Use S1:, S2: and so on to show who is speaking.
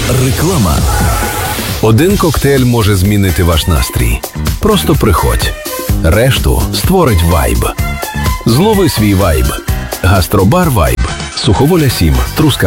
S1: Реклама. Один коктейль може змінити ваш настрій. Просто приходь. Решту створить вайб. Злови свій вайб. Гастробар Вайб. Суховоля 7. Трускавець.